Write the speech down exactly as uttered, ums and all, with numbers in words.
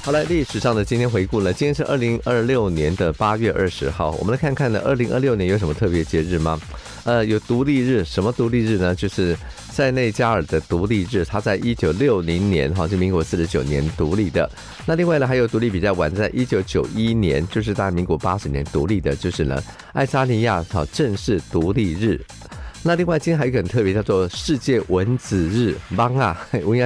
好，来历史上的今天回顾了，今天是二零二六年的八月二十号，我们来看看呢，二零二六年有什么特别节日吗？呃，有独立日，什么独立日呢？就是塞内加尔的独立日，它在一九六零年，哈，是民国四十九年独立的。那另外呢，还有独立比较晚，在一九九一年，就是大概民国八十年独立的，就是呢，爱沙尼亚好正式独立日。那另外今天还有一个很特别，叫做世界蚊子日，蚊啊，蚊